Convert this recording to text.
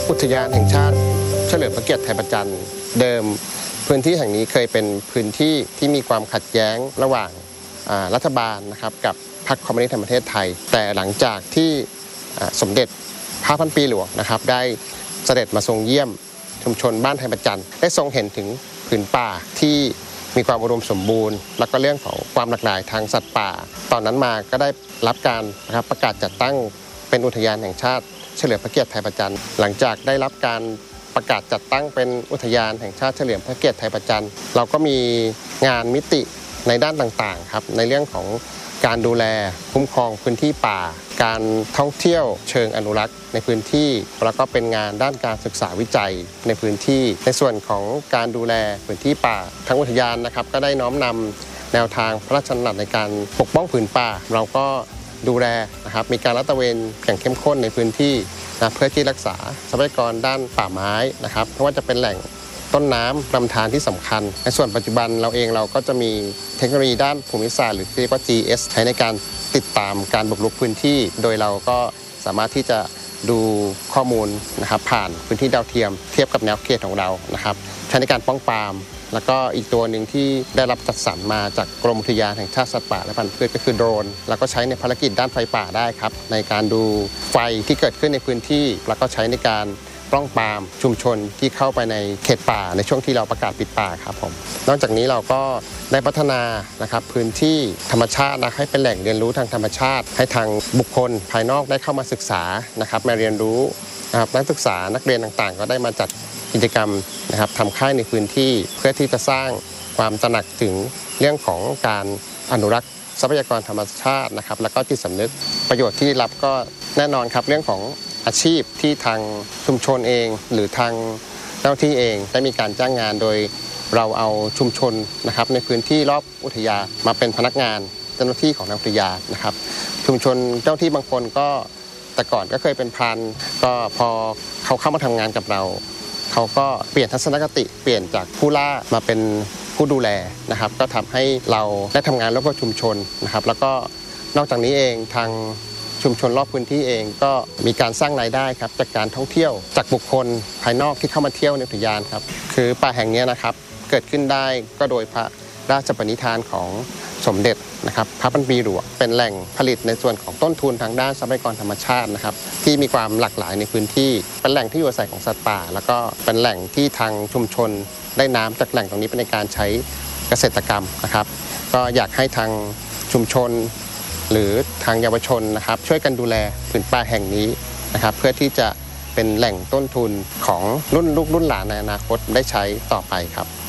อุทยานแห่งชาติเฉลิมพระเกียรติไทยประจันเดิมพื้นที่แห่งนี้เคยเป็นพื้นที่ที่มีความขัดแย้งระหว่างรัฐบาลนะครับกับพรรคคอมมิวนิสต์แห่งประเทศไทยแต่หลังจากที่สมเด็จพระพันปีหลวงนะครับได้เสด็จมาทรงเยี่ยมชุมชนบ้านไทยประจันได้ทรงเห็นถึงผืนป่าที่มีความอุดมสมบูรณ์แล้วก็เรื่องของความหลากหลายทางสัตว์ป่าตอนนั้นมาก็ได้รับการนะครับประกาศจัดตั้งเป็นอุทยานแห่งชาติเฉลิมพระเกียรติไทยประจันหลังจากได้รับการประกาศจัดตั้งเป็นอุทยานแห่งชาติเฉลิมพระเกียรติไทยประจันเราก็มีงานมิติในด้านต่างๆครับในเรื่องของการดูแลคุ้มครองพื้นที่ป่าการท่องเที่ยวเชิงอนุรักษ์ในพื้นที่แล้วก็เป็นงานด้านการศึกษาวิจัยในพื้นที่ในส่วนของการดูแลพื้นที่ป่าทั้งอุทยานนะครับก็ได้น้อมนำแนวทางพระราชดำรัสในการปกป้องผืนป่าเราก็ดูแลนะครับมีการลาดตระเวนอย่างเข้มข้นในพื้นที่นะเพื่อที่รักษาทรัพยากรด้านป่าไม้นะครับไม่ว่าจะเป็นแหล่งต้นน้ำลำธารที่สำคัญในส่วนปัจจุบันเราก็จะมีเทคโนโลยีด้านภูมิศาสตร์หรือเรียกว่า GIS ใช้ในการติดตามการบุกรุกพื้นที่โดยเราก็สามารถที่จะดูข้อมูลนะครับผ่านพื้นที่ดาวเทียมเทียบกับแนวเขตของเรานะครับใช้ในการป้องปรามแล้วก็อีกตัวหนึ่งที่ได้รับจัดสรรมาจากกรมอุทยานแห่งชาติสัตว์ป่าและพันธุ์พืชก็คือโดรนแล้วก็ใช้ในภารกิจด้านไฟป่าได้ครับในการดูไฟที่เกิดขึ้นในพื้นที่แล้วก็ใช้ในการป้องปรามชุมชนที่เข้าไปในเขตป่าในช่วงที่เราประกาศปิดป่าครับผมนอกจากนี้เราก็ได้พัฒนานะครับพื้นที่ธรรมชาตินะให้เป็นแหล่งเรียนรู้ทางธรรมชาติให้ทางบุคคลภายนอกได้เข้ามาศึกษานะครับมาเรียนรู้นะครับนักศึกษานักเรียนต่างๆก็ได้มาจัดกิจกรรมนะครับทำค่ายในพื้นที่เพื่อที่จะสร้างความตระหนักถึงเรื่องของการอนุรักษ์ทรัพยากรธรรมชาตินะครับแล้วก็จิตสำนึกประโยชน์ที่ได้รับก็แน่นอนครับเรื่องของอาชีพที่ทางชุมชนเองหรือทางเจ้าหน้าที่เองได้มีการจ้างงานโดยเราเอาชุมชนนะครับในพื้นที่รอบอุทยานมาเป็นพนักงานเจ้าหน้าที่ของอุทยานนะครับชุมชนเจ้าหน้าที่บางคนก็แต่ก่อนก็เคยเป็นพรานก็พอเขาเข้ามาทำงานกับเราเขาก็เปลี่ยนทัศนคติเปลี่ยนจากผู้ล่ามาเป็นผู้ดูแลนะครับก็ทำให้เราได้ทำงานร่วมกับชุมชนนะครับแล้วก็นอกจากนี้เองทางชุมชนรอบพื้นที่เองก็มีการสร้างรายได้ครับจากการท่องเที่ยวจากบุคคลภายนอกที่เข้ามาเที่ยวในอุทยานครับคือป่าแห่งนี้นะครับเกิดขึ้นได้ก็โดยพระราชปณิธานของสมเด็จนะครับพระพันปีหลวงเป็นแหล่งผลิตในส่วนของต้นทุนทางด้านทรัพยากรธรรมชาตินะครับที่มีความหลากหลายในพื้นที่เป็นแหล่งที่อยู่อาศัยของสัตว์ป่าแล้วก็เป็นแหล่งที่ทางชุมชนได้น้ำจากแหล่งตรงนี้เป็นในการใช้เกษตรกรรมนะครับก็อยากให้ทางชุมชนหรือทางเยาวชนนะครับช่วยกันดูแลผืนป่าแห่งนี้นะครับเพื่อที่จะเป็นแหล่งต้นทุนของรุ่นลูกรุ่นหลานในอนาคตได้ใช้ต่อไปครับ